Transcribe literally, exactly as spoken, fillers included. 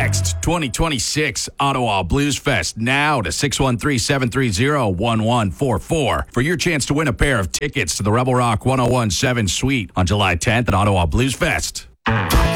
Text twenty twenty-six Ottawa Blues Fest now to six one three, seven three zero, one one four four for your chance to win a pair of tickets to the Rebel Rock ten seventeen Suite on July tenth at Ottawa Blues Fest.